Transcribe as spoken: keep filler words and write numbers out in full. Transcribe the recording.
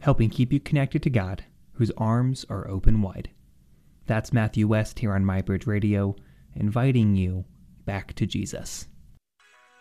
helping keep you connected to God, whose arms are open wide. That's Matthew West here on MyBridge Radio, inviting you back to Jesus.